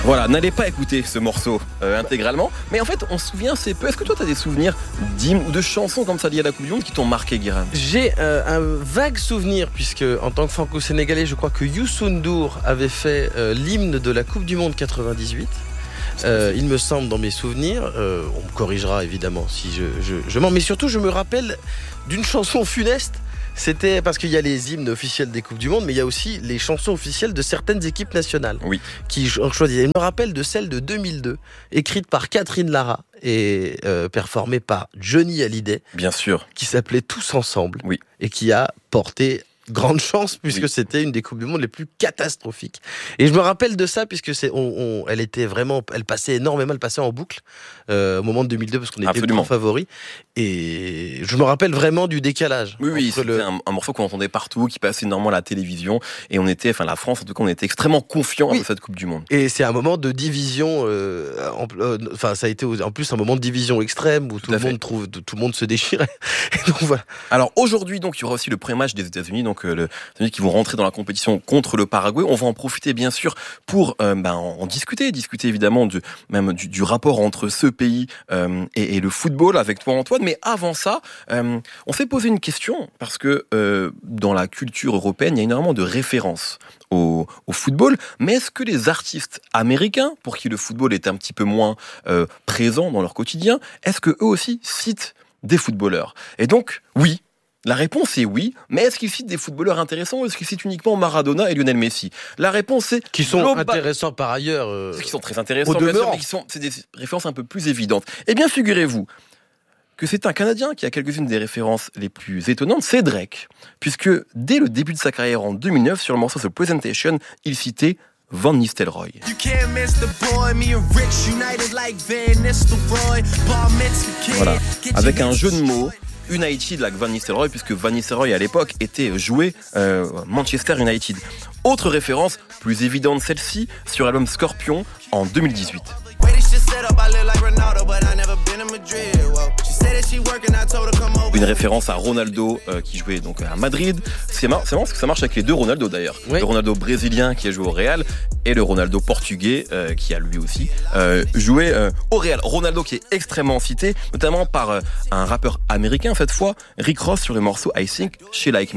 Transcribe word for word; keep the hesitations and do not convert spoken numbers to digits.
Voilà, n'allez pas écouter ce morceau euh, intégralement. Mais en fait, on se souvient assez peu. Est-ce que toi, tu as des souvenirs d'hymnes ou de chansons comme ça liées à la Coupe du Monde qui t'ont marqué, Guiram ? J'ai euh, un vague souvenir, puisque en tant que franco-sénégalais, je crois que Youssou N'Dour avait fait euh, l'hymne de la Coupe du Monde quatre-vingt-dix-huit. Euh, il me semble dans mes souvenirs, euh, on me corrigera évidemment si je, je, je mens, mais surtout je me rappelle d'une chanson funeste. C'était parce qu'il y a les hymnes officiels des Coupes du Monde, mais il y a aussi les chansons officielles de certaines équipes nationales oui. qui choisissaient. Je me rappelle de celle de deux mille deux, écrite par Catherine Lara et euh, performée par Johnny Hallyday. Bien sûr. Qui s'appelait Tous Ensemble. Oui. Et qui a porté grande chance puisque oui. c'était une des Coupes du Monde les plus catastrophiques. Et je me rappelle de ça puisque c'est, on, on, elle était vraiment, elle passait énormément, elle passait en boucle euh, au moment de deux mille deux parce qu'on était grand favoris. Et je me rappelle vraiment du décalage. Oui, oui, c'était le... un, un morceau qu'on entendait partout, qui passait énormément à la télévision. Et on était, enfin la France en tout cas, on était extrêmement confiants oui. de cette Coupe du Monde. Et c'est un moment de division, euh, en, euh, enfin ça a été en plus un moment de division extrême où tout, tout le monde trouve, tout le monde se déchirait. Et donc voilà. Alors aujourd'hui, donc il y aura aussi le pré-match des États-Unis, donc euh, le, les États-Unis qui vont rentrer dans la compétition contre le Paraguay. On va en profiter bien sûr pour euh, ben, en, en discuter, discuter évidemment du, même du, du rapport entre ce pays euh, et, et le football avec toi Antoine. Mais avant ça, euh, on s'est posé une question parce que euh, dans la culture européenne, il y a énormément de références au, au football. Mais est-ce que les artistes américains, pour qui le football est un petit peu moins euh, présent dans leur quotidien, est-ce que eux aussi citent des footballeurs ? Et donc, oui. La réponse est oui, mais est-ce qu'ils citent des footballeurs intéressants ou est-ce qu'ils citent uniquement Maradona et Lionel Messi ? La réponse est... Qui sont global... intéressants par ailleurs. Euh... Qui sont très intéressants, bien sûr, mais qui sont, c'est des références un peu plus évidentes. Eh bien, figurez-vous que c'est un Canadien qui a quelques-unes des références les plus étonnantes, c'est Drake. Puisque dès le début de sa carrière en deux mille neuf, sur le morceau The Presentation, il citait Van Nistelrooy. Voilà, avec un jeu de mots, United like Van Nistelrooy, puisque Van Nistelrooy à l'époque était joué euh, Manchester United. Autre référence, plus évidente celle-ci, sur l'album Scorpion en deux mille dix-huit. Une référence à Ronaldo euh, qui jouait donc à Madrid. C'est marrant, c'est marrant parce que ça marche avec les deux Ronaldo d'ailleurs. Oui. Le Ronaldo brésilien qui a joué au Real et le Ronaldo portugais euh, qui a lui aussi euh, joué euh, au Real. Ronaldo qui est extrêmement cité, notamment par euh, un rappeur américain cette fois, Rick Ross sur le morceau I Think She Like Me.